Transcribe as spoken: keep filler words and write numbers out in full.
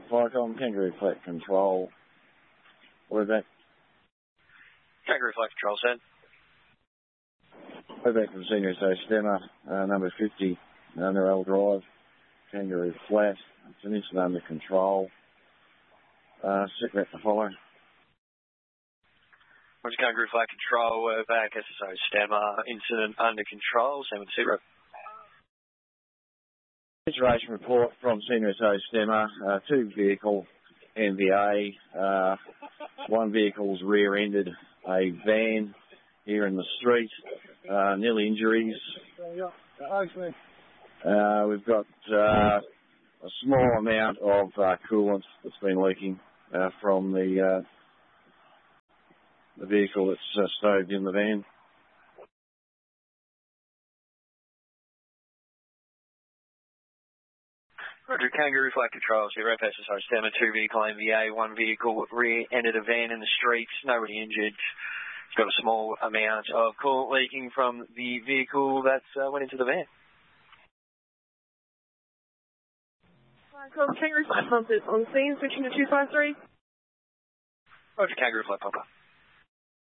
Flycom, Kangaroo Flat Control. We're back. Kangaroo Flat Control, sir. We're back from Senior S O Stemmer, uh, number fifty, under L Drive, Kangaroo Flat. Finished and under control. Uh, sit back to follow. Roger, Kangaroo Flat Control, we're back, S S O Stemmer, incident under control, seven zero. Situation report from Senior S O Stemmer, uh, two vehicle N V A, uh, one vehicle's rear-ended a van here in the street, uh, nil injuries. Uh, we've got uh, a small amount of uh, coolant that's been leaking uh, from the uh, the vehicle that's uh, stowed in the van. Roger, Kangaroo Flat Control, so rep S S O Stemmer, two vehicle N V A, one vehicle rear-ended a van in the streets, nobody injured. It's got a small amount of coolant leaking from the vehicle that uh, went into the van. Kangaroo Flat Pump is on scene, switching to two five three. Roger, Kangaroo Flat Pumper.